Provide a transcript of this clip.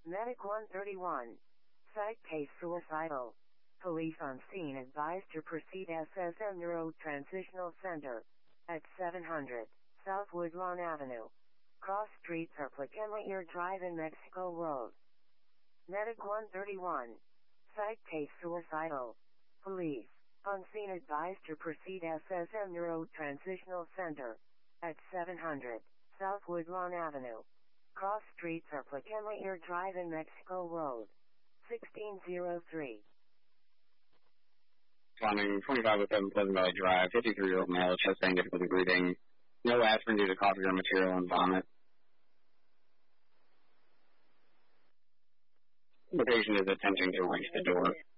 Medic 131. Psych case suicidal. Police on scene advised to proceed SSM Neuro Transitional Center at 700 South Woodlawn Avenue. Cross streets are Plaquemine Drive and Mexico Road. Medic 131. Psych case suicidal. Police on scene advised to proceed SSM Neuro Transitional Center at 700 South Woodlawn Avenue. Cross streets are Plaquemine Drive and Mexico Road. 1603. Responding 2507 Pleasant Valley Drive, 53-year-old male, chest pain, difficulty breathing, no aspirin due to cough or material and vomit. The patient is attempting to reach the door.